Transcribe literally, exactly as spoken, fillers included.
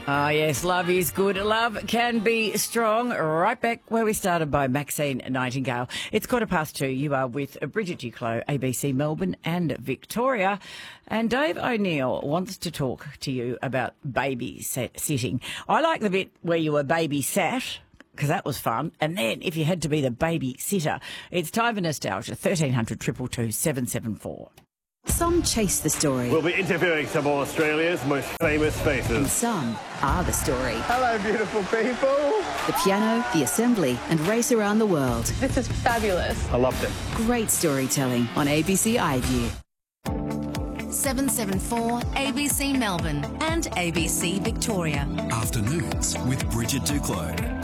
Oh, yes, love is good. Love can be strong. Right back where we started by Maxine Nightingale. It's quarter past two. You are with Bridget Duclos, A B C Melbourne and Victoria. And Dave O'Neill wants to talk to you about baby sitting. I like the bit where you were baby sat, because that was fun. And then if you had to be the baby sitter, it's time for nostalgia. thirteen hundred, two two two, seven seven four. Some chase the story. We'll be interviewing some of Australia's most famous And faces. some are the story. Hello, beautiful people. The piano, the assembly, and race around the world. This is fabulous. I loved it. Great storytelling on A B C iView. seven seven four A B C Melbourne and A B C Victoria. Afternoons with Bridget Duclos.